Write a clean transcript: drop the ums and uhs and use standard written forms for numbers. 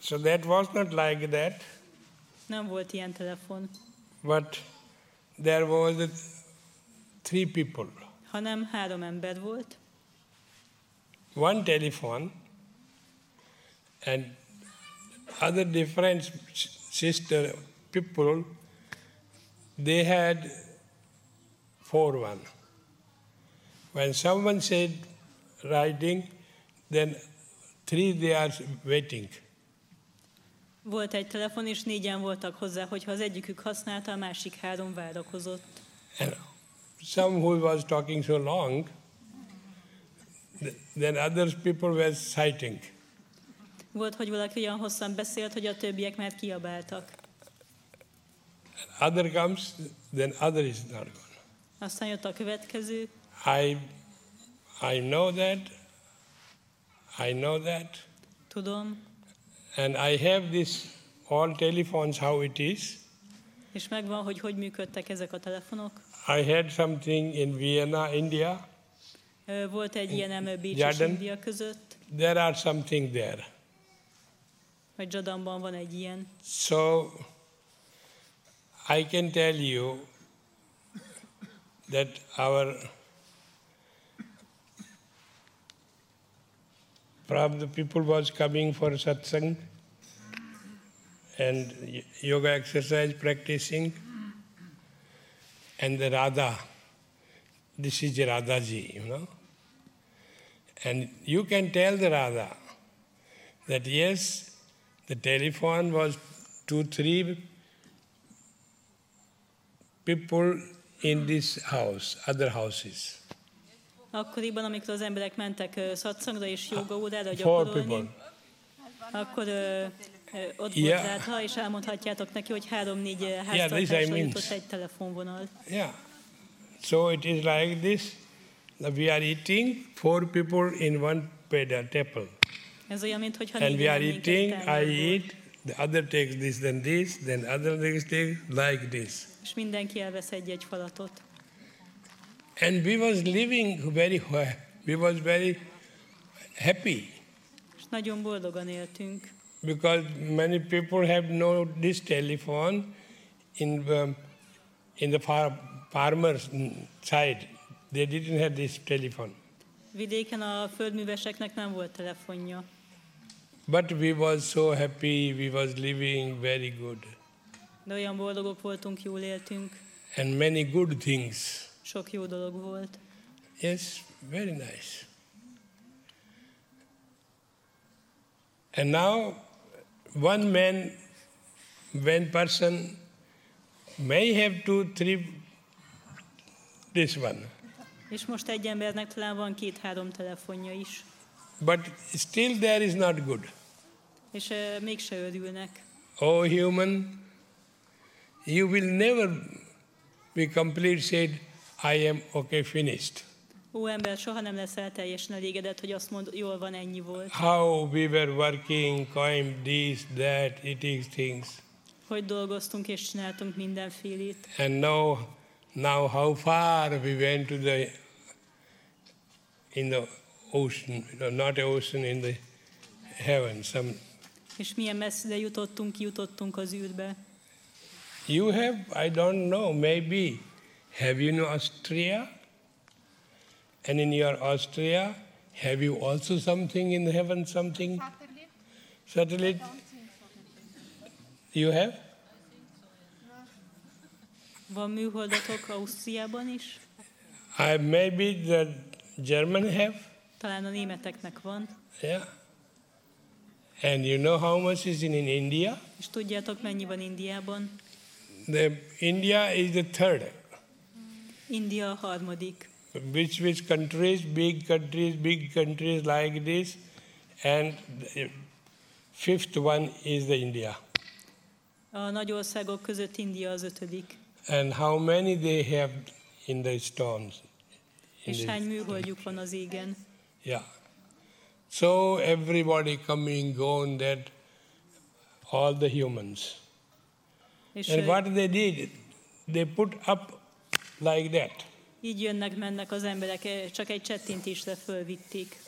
So that was not like that, Nem volt ilyen telefon, but there was three people. hanem 3 ember volt. One telephone and other different sister people, they had 4 When someone said writing, then 3 they are waiting. Volt egy telefon, és 4-en voltak hozzá, hogyha az egyikük használta, a másik 3 várakozott. And some who was talking so long, then others people were citing. Volt, hogy valaki olyan hosszan beszélt, hogy a többiek már kiabáltak. Other comes, then other is not gone. Aztán jött a következő. I know that. Tudom. And I have this all telephones how it is. És megvan, hogy működtek ezek a telefonok. I had something in Vienna, India. Volt egy ilyen Bécs és India között. There are something there. Vagy Jordanban van egy ilyen. So I can tell you that the people was coming for satsang and yoga exercise practicing, and the Radha, this is Radhaji, you know. And you can tell the Radha that yes, the telephone was 2-3 people in this house, other houses. Akkoriban, amikor az emberek mentek szatszangra és jogaórára 4 gyakorolni, akkor ott volt Rádha, és elmondhatjátok neki, hogy 3-4 háztartásra jutott egy telefonvonal. Yeah. So it is like this. We are eating 4 people in one table. Ez olyan, mintha and we are eating, I eat, the other takes this, then other takes like this. És mindenki elvesz egy falatot. And we was living very happy. És nagyon boldogan éltünk. Because many people have no this telephone in the farmers side. They didn't have this telephone. Vidéken a földműveseknek nem volt telefonja. But we was so happy, we was living very good. De olyan boldogok voltunk, jól éltünk. And many good things. Sok jó dolog volt. Yes, very nice. And now, one person may have 2-3 this one. És most egy embernek talán van 2-3 telefonja is. But still there is not good. És mégse örülnek. Oh human, you will never be complete said, I am okay, finished. Ó ember, soha nem leszel teljesen elégedett, hogy azt mond, jól van, ennyi volt. How we were working, going this, that, eating things. Hogy dolgoztunk és csináltunk mindenfélét. And now how far we went to in the ocean, not ocean, in the heaven. És milyen messzire jutottunk az űrbe. You have, I don't know, maybe, have you known Austria? And in your Austria, have you also something in heaven, something? Satellite? You have? Van műholdatok Ausztriában is? Maybe the German have. Talán a németeknek van. Yeah. And you know how much is in India? És tudjátok, mennyi van Indiában? India is the third. India a harmadik. Which countries, big countries like this, and the 5th one is the India. A nagy országok között India az 5. And how many they have in the stones? És hány műholdjuk van az égen? Yeah. So everybody coming, going, that all the humans. And what they did, they put up like that. Így jönnek, mennek az emberek, csak egy csettintésre fölvitték.